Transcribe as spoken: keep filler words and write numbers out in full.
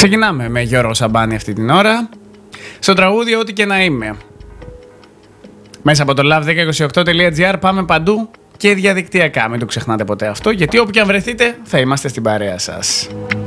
Ξεκινάμε με Γιώργο Σαμπάνη αυτή την ώρα. Στο τραγούδι ό,τι και να είμαι. Μέσα από το love δέκα είκοσι οκτώ τελεία τζι άρ πάμε παντού και διαδικτυακά. Μην το ξεχνάτε ποτέ αυτό, γιατί όπου και αν βρεθείτε θα είμαστε στην παρέα σας.